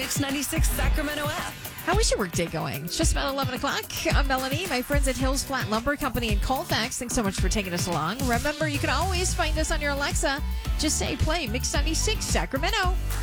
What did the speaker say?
Mix 96 Sacramento app. How is your workday going? It's just about 11 o'clock. I'm Melanie. My friends at Hills Flat Lumber Company in Colfax, thanks so much for taking us along. Remember, you can always find us on your Alexa. Just say, play Mix 96 Sacramento.